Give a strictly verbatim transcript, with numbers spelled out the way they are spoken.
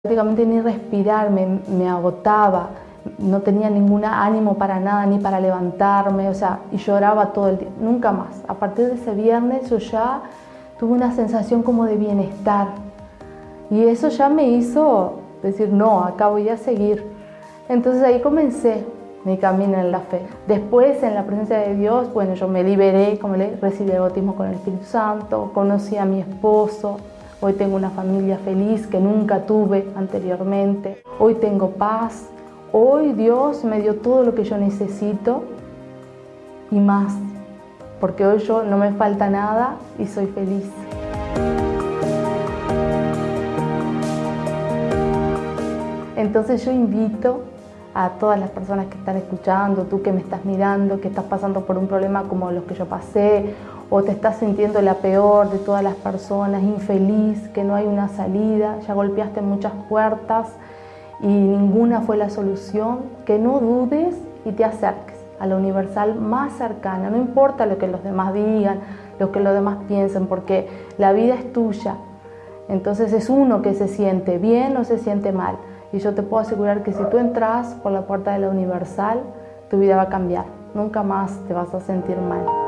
Prácticamente ni respirar, me, me agotaba, no tenía ningún ánimo para nada, ni para levantarme, o sea, y lloraba todo el día, nunca más. A partir de ese viernes yo ya tuve una sensación como de bienestar y eso ya me hizo decir, no, acá voy a seguir. Entonces ahí comencé mi camino en la fe. Después, en la presencia de Dios, bueno, yo me liberé, como le recibí el bautismo con el Espíritu Santo, conocí a mi esposo. Hoy tengo una familia feliz que nunca tuve anteriormente. Hoy tengo paz. Hoy Dios me dio todo lo que yo necesito y más. Porque hoy yo no me falta nada y soy feliz. Entonces yo invito a todas las personas que están escuchando, tú que me estás mirando, que estás pasando por un problema como los que yo pasé, o te estás sintiendo la peor de todas las personas, infeliz, que no hay una salida, ya golpeaste muchas puertas y ninguna fue la solución, que no dudes y te acerques a la universal más cercana. No importa lo que los demás digan, lo que los demás piensen, porque la vida es tuya. Entonces es uno que se siente bien o se siente mal. Y yo te puedo asegurar que si tú entras por la puerta de la universal, tu vida va a cambiar. Nunca más te vas a sentir mal.